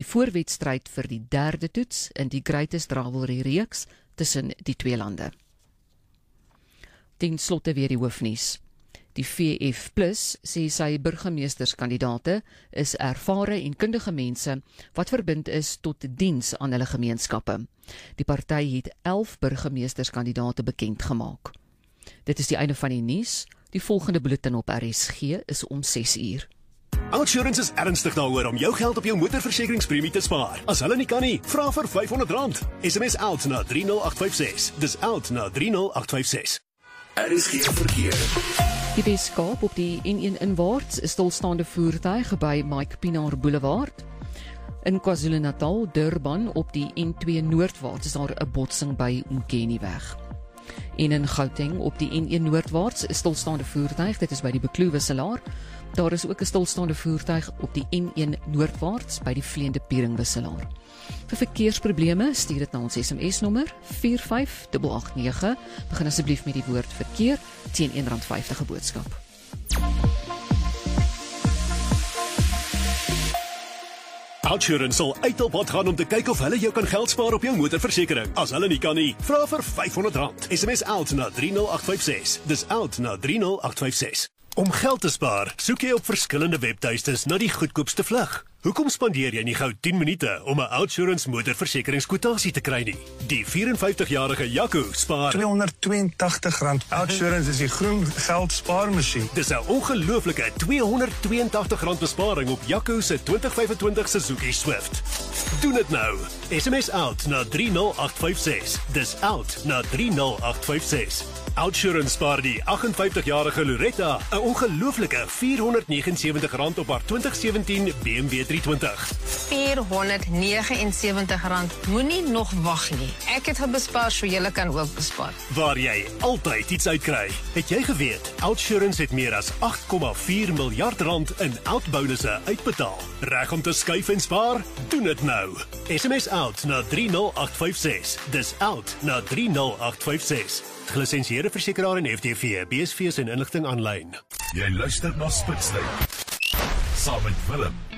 voorwedstryd vir die derde toets in die Greatest Rivalry reeks tussen die twee lande. Ten slotte weer die hoofnuus. Die VF Plus sê sy burgemeesterskandidaate is ervare en kundige mense wat verbind is tot diens aan hulle gemeenskappe. Die party het 11 burgemeesterskandidaate bekend gemaak. Dit is die einde van die nuus. Die volgende bulletin op RSG is om 6 uur. OUTsurance is ernstig daaroor om jou geld op jou motorversekeringspremie te spaar. As hulle nie kan nie, vra vir R500. SMS OUT na 30856. Dis OUT na 30856. RSG verkeer. Die Weskaap op die N1 inwaarts is stilstaande voertuig by Mike Pinaar Boulevard. In KwaZulu-Natal, Durban op die N2 noordwaarts is daar 'n botsing by Umkeniweg. En in Gauteng op die N1 noordwaarts is stilstaande voertuig, dit is by die Bekloe-wisselaar. Daar is ook 'n stilstaande voertuig op die N1 noordwaarts by die Vleende Piering-wisselaar. Vir verkeersprobleme stuur dit na ons SMS-nommer 45889. Begin asseblief met die woord verkeer teen R1.50 'n boodskap. OUTsurance sal uit op pad gaan om te kyk of hulle jou kan geld spaar op jou motorversekering. As hulle nie kan nie, vra vir R500. SMS OUT na 30856. Dis OUT na 30856. Om geld te spaar, soek jy op verskillende webtuistes na die goedkoopste vlug. Hoekom spandeer jy nie gou 10 minute om 'n OUTsurance motorversekeringskwotasie te kry nie? Die 54-jarige Jaco spaar R282. OUTsurance is die groen geld spaarmasjien. Dis 'n ongelooflike R282 besparing op Jaco se 2025 Suzuki Swift. Doen dit nou. SMS OUT na 30856. Dis OUT na 30856. OUTsurance spaar die 58-jarige Loretta 'n ongelooflike R479 op haar 2017 BMW 320. R479. Moenie nog wag nie. Ek het gebespaar, so julle kan ook bespaar. Waar jy altyd iets uitkry. Het jy geweet, OUTsurance het meer as R8,4 miljard in OUT-bonusse uitbetaal. Reg om te skuif en spaar? Doen dit nou. SMS OUT na 30856. Dis OUT na 30856. Gelisensieerde versekeraar en FDV, BSV's en inligting aanlyn. Jy luister na Spitstyd. Saam met Willem.